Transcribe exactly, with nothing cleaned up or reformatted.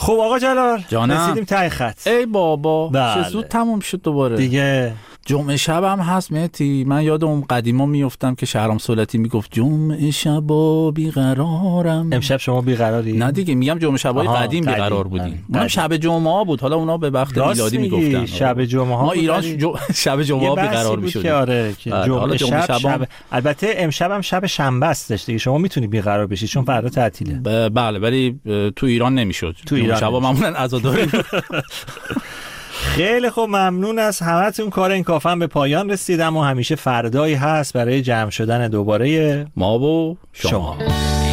خب آقا جلال جانم. رسیدیم ته خط. ای بابا بله. چه زود تموم شد دوباره دیگه جمعه شب هم هست مهدی. من یاد اون قدیما میافتم که شهرام سولتی میگفت جمعه شبا بیقرارم. امشب شما بیقراری؟ نه دیگه، میگم جمعه شبای آها، قدیم قدیم. بیقرار آه، بودیم. اونم قدیم. شب جمعه ها بود، حالا اونا به وقت راست میلادی میگی، میگفتن شب جمعه ها ما بود، ایران ولی جو... شب جمعه ها یه بحثی بیقرار بود میشد که آره که بله، جمعه حالا جمعه شب, شبا- شب البته امشب هم شب شنبه است دیگه، شما میتونی بیقرار بشی چون فردا تعطیله. ب- بله ولی اه، تو ایران نمیشد. تو ایران شبا نمیشد. معمولا عزاداری. خیلی خوب، ممنون از همتون. کار این کافم به پایان رسید، اما همیشه فردایی هست برای جمع شدن دوباره ما و شما, شما.